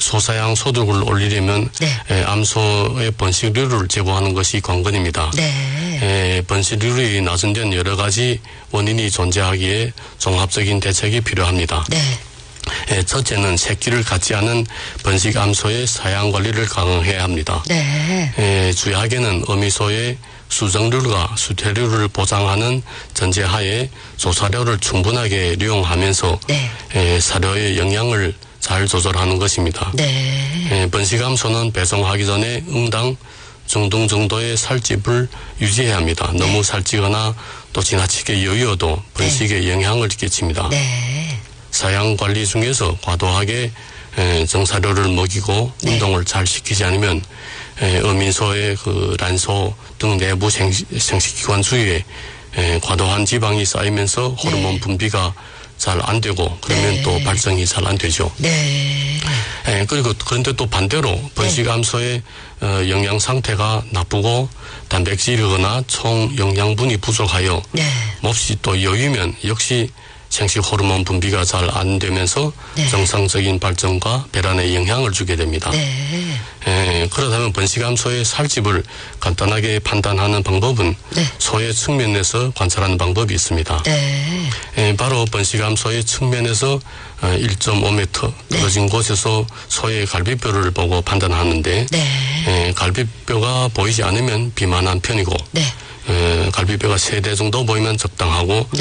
소사양 소득을 올리려면 네. 암소의 번식률을 제고하는 것이 관건입니다. 네. 번식률이 낮은 데는 여러 가지 원인이 존재하기에 종합적인 대책이 필요합니다. 네. 첫째는 새끼를 갖지 않은 번식 암소의 사양 관리를 강화해야 합니다. 네. 주약에는 어미소의 수정률과 수태률을 보장하는 전제하에 조사료를 충분하게 이용하면서 네. 사료의 영양을 잘 조절하는 것입니다. 네. 번식암소는 배송하기 전에 응당 중등 정도의 살집을 유지해야 합니다. 네. 너무 살찌거나 또 지나치게 여유어도 번식에 네. 영향을 끼칩니다. 네. 사양 관리 중에서 과도하게 정사료를 먹이고 네. 운동을 잘 시키지 않으면 어민소의 그 란소 등 내부 생식기관 주위에 과도한 지방이 쌓이면서 호르몬 네. 분비가 잘 안 되고 그러면 네. 또 발정이 잘 안 되죠. 네. 그리고 그런데 또 반대로 번식암소의 영양 상태가 나쁘고 단백질이거나 총 영양분이 부족하여 네. 몹시 또 여유면 역시 생식 호르몬 분비가 잘 안 되면서 네. 정상적인 발전과 배란에 영향을 주게 됩니다. 네. 그렇다면 번식암소의 살집을 간단하게 판단하는 방법은 네. 소의 측면에서 관찰하는 방법이 있습니다. 네. 바로 번식암소의 측면에서 1.5m 떨어진 곳에서 소의 갈비뼈를 보고 판단하는데 네. 갈비뼈가 보이지 않으면 비만한 편이고 네. 갈비뼈가 3대 정도 보이면 적당하고 네.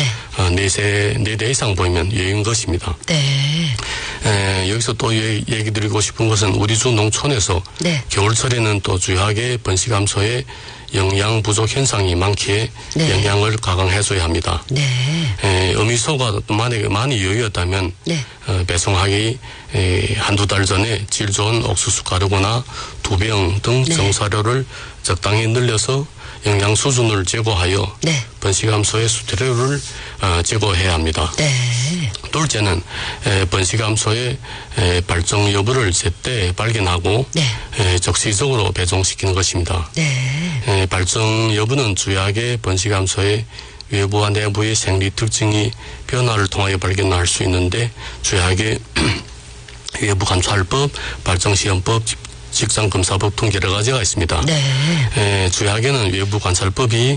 4대 이상 보이면 여유인 것입니다. 네. 여기서 또 얘기 드리고 싶은 것은 우리 주 농촌에서 네. 겨울철에는 또 주요하게 번식암소의 영양 부족 현상이 많기에 네. 영양을 가강해줘야 합니다. 네. 어미소가 또 만약에 많이 여유였다면 네. 배송하기 한두 달 전에 질 좋은 옥수수 가루거나 두병 등 네. 정사료를 적당히 늘려서 영양 수준을 제고하여 네. 번식암소의 수태료를 제고해야 합니다. 네. 둘째는 번식암소의 발정 여부를 제때 발견하고 네. 적시적으로 배송시키는 것입니다. 네. 발정 여부는 주요하게 번식암소의 외부와 내부의 생리 특징이 변화를 통하여 발견할 수 있는데 주요하게 외부 감찰법, 발정시험법, 직장검사법 등 여러 가지가 있습니다. 네. 주약에는 외부 관찰법이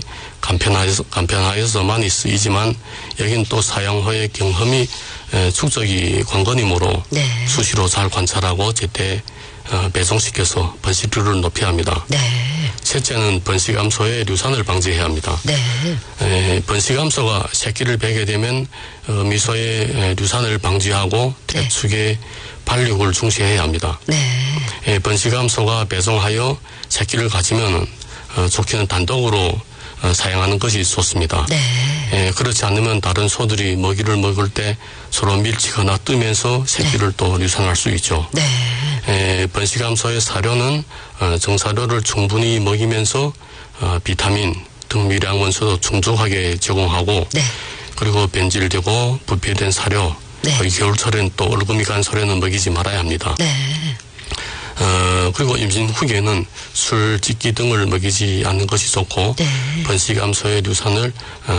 간편하여서 많이 쓰이지만 여기는 또 사용 후의 경험이 축적이 관건이므로 네. 수시로 잘 관찰하고 제때 배송시켜서 번식률을 높여야 합니다. 네. 셋째는 번식암소의 류산을 방지해야 합니다. 네. 번식암소가 새끼를 베게 되면 미소의 류산을 방지하고 네. 대축의 발육을 중시해야 합니다. 네. 번식암소가 배송하여 새끼를 가지면 좋게는 단독으로 사용하는 것이 좋습니다. 네. 그렇지 않으면 다른 소들이 먹이를 먹을 때 서로 밀치거나 뜨면서 새끼를 또 유산할 수 있죠. 네. 번식암소의 사료는 정사료를 충분히 먹이면서 비타민 등 미량 원소도 충족하게 제공하고 네. 그리고 변질되고 부패된 사료 네. 거의 겨울철엔 또 얼금이 간 사료는 먹이지 말아야 합니다. 네. 그리고 임신 후에는 술, 찌기 등을 먹이지 않는 것이 좋고 네. 번식암소의 유산을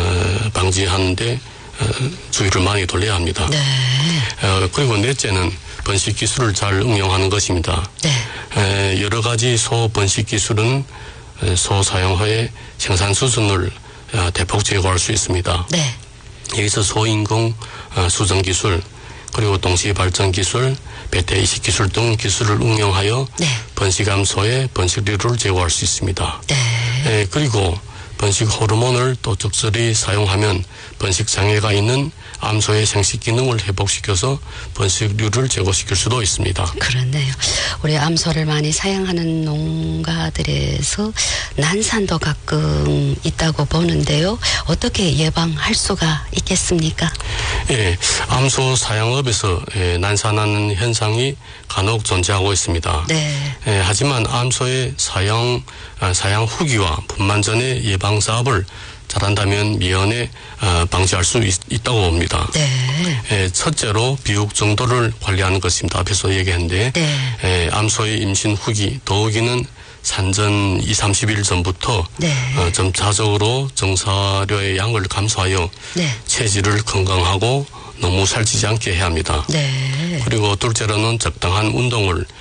방지하는데 주의를 많이 돌려야 합니다. 네. 그리고 넷째는 번식 기술을 잘 응용하는 것입니다. 네. 여러 가지 소 번식 기술은 소 사용 후에 생산 수준을 대폭 제고할 수 있습니다. 네. 여기서 소인공 수정 기술 그리고 동시 발전 기술, 배태 이식 기술 등 기술을 응용하여 네. 번식암소의 번식률을 제고할 수 있습니다. 네. 그리고 번식 호르몬을 또 적절히 사용하면 번식 장애가 있는 암소의 생식 기능을 회복시켜서 번식률을 제고시킬 수도 있습니다. 그렇네요. 우리 암소를 많이 사용하는 농가들에서 난산도 가끔 있다고 보는데요. 어떻게 예방할 수가 있겠습니까? 예, 암소 사양업에서 난산하는 현상이 간혹 존재하고 있습니다. 네. 하지만 암소의 사양 후기와 분만 전의 예방 사업을 잘한다면 미연에 방지할 수 있다고 봅니다. 네. 첫째로 비육 정도를 관리하는 것입니다. 앞에서 얘기했는데 네. 암소의 임신 후기 더욱이는 산전 20-30일 전부터 네. 점차적으로 정사료의 양을 감소하여 네. 체질을 건강하고 너무 살찌지 않게 해야 합니다. 네. 그리고 둘째로는 적당한 운동을